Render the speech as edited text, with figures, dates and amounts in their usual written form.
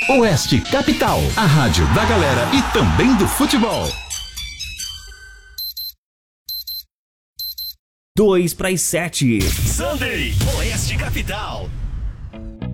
Oeste Capital, a rádio da galera e também do futebol. 2 para as 7. Sunday, Oeste Capital.